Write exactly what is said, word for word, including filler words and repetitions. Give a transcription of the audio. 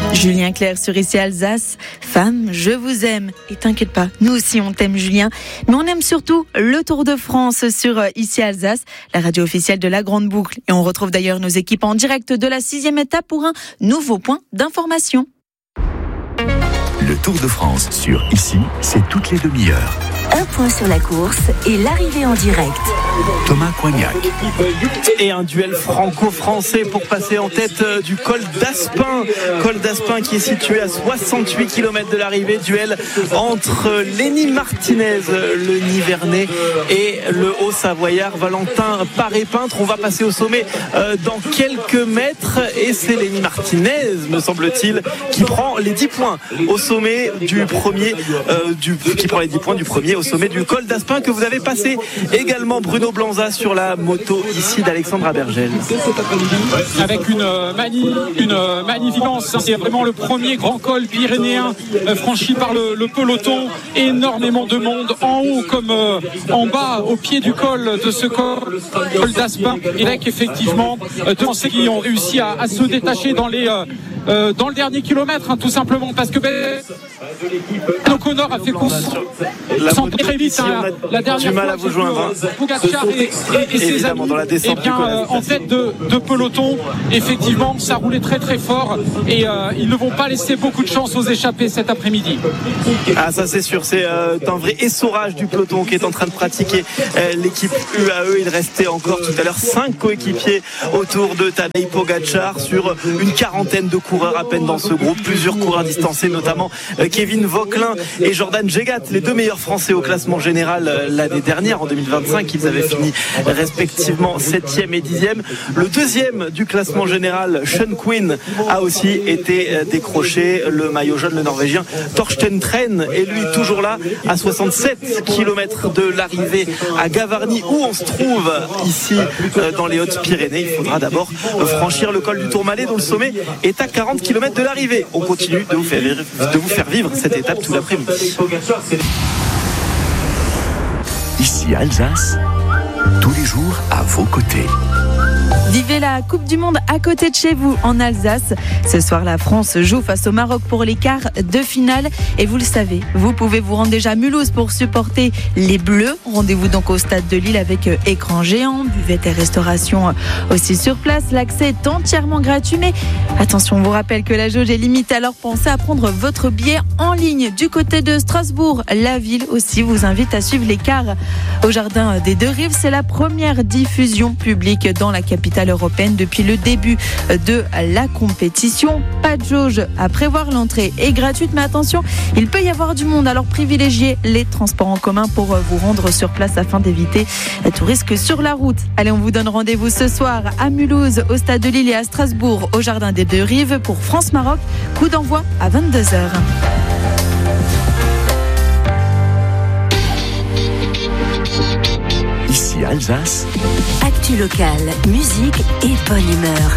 Julien Clerc sur Ici Alsace. Femme, je vous aime. Et t'inquiète pas, nous aussi on t'aime Julien. Mais on aime surtout le Tour de France sur Ici Alsace, la radio officielle de la Grande Boucle. Et on retrouve d'ailleurs nos équipes en direct de la sixième étape pour un nouveau point d'information. Le Tour de France sur Ici, c'est toutes les demi-heures. Un point sur la course et l'arrivée en direct. Thomas Coignac. Et un duel franco-français pour passer en tête du col d'Aspin. Col d'Aspin qui est situé à soixante-huit kilomètres de l'arrivée. Duel entre Lenny Martinez, le Nivernais, et le Haut-Savoyard Valentin Paré-Peintre. On va passer au sommet euh, dans quelques mètres. Et c'est Lenny Martinez, me semble-t-il, qui prend les dix points au sommet du premier, euh, du, qui prend les dix points du premier au sommet du col d'Aspin que vous avez passé. Également Bruno Blanza sur la moto ici d'Alexandre Abergel. Avec une, euh, mani, une euh, magnificence, c'est vraiment le premier grand col pyrénéen euh, franchi par le, le peloton. Énormément de monde en haut comme euh, en bas au pied du col de ce col, col d'Aspin. Et là qu'effectivement, euh, deux Français qui ont réussi à, à se détacher dans les euh, euh, dans le dernier kilomètre, hein, tout simplement parce que ben, O'Connor a fait course sans très vite. Hein, la dernière du mal fois, à vous joindre. Pogacar et, et, et ses amis, dans la descente eh bien, euh, en tête de, de peloton, effectivement, ça roulait très très fort et euh, ils ne vont pas laisser beaucoup de chance aux échappés cet après-midi. Ah, ça c'est sûr, c'est euh, un vrai essorage du peloton qui est en train de pratiquer euh, l'équipe U A E. Il restait encore tout à l'heure cinq coéquipiers autour de Tadej Pogacar sur une quarantaine de coureurs à peine dans ce groupe. Plusieurs coureurs distancés, notamment euh, Kevin Vauquelin et Jordan Jegat, les deux meilleurs Français au classement général euh, l'année dernière en deux mille vingt-cinq. Ils avaient fini respectivement septième et dixième. Le deuxième du classement général, Sean Quinn, a aussi été euh, décroché. Le maillot jaune, le Norvégien Torsten Tren, est lui toujours là à soixante-sept kilomètres de l'arrivée à Gavarnie, où on se trouve ici euh, dans les Hautes-Pyrénées. Il faudra d'abord euh, franchir le col du Tourmalet, dont le sommet est à quarante kilomètres de l'arrivée. On continue de vous faire vivre, de vous faire vivre cette étape tout l'après-midi. Ici Alsace, tous les jours à vos côtés. Vivez la Coupe du Monde à côté de chez vous en Alsace. Ce soir, la France joue face au Maroc pour les quarts de finale. Et vous le savez, vous pouvez vous rendre déjà à Mulhouse pour supporter les Bleus. Rendez-vous donc au stade de Lille avec écran géant, buvette et restauration aussi sur place. L'accès est entièrement gratuit. Mais attention, on vous rappelle que la jauge est limitée. Alors pensez à prendre votre billet en ligne. Du côté de Strasbourg, la ville aussi vous invite à suivre les quarts au Jardin des Deux Rives. C'est la première diffusion publique dans la capitale européenne depuis le début de la compétition. Pas de jauge à prévoir, l'entrée est gratuite, mais attention, il peut y avoir du monde, alors privilégiez les transports en commun pour vous rendre sur place afin d'éviter tout risque sur la route. Allez, on vous donne rendez-vous ce soir à Mulhouse, au stade de Lille et à Strasbourg, au Jardin des Deux Rives pour France-Maroc. Coup d'envoi à vingt-deux heures. Ici Alsace. Actu locale, musique et bonne humeur.